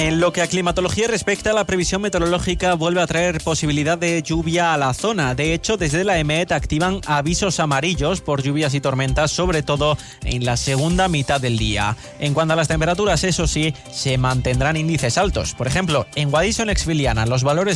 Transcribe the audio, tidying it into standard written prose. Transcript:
En lo que a climatología respecta, la previsión meteorológica vuelve a traer posibilidad de lluvia a la zona. De hecho, desde la EMET activan avisos amarillos por lluvias y tormentas, sobre todo en la segunda mitad del día. En cuanto a las temperaturas, eso sí, se mantendrán índices altos. Por ejemplo, en Guadix o en Exfiliana, los valores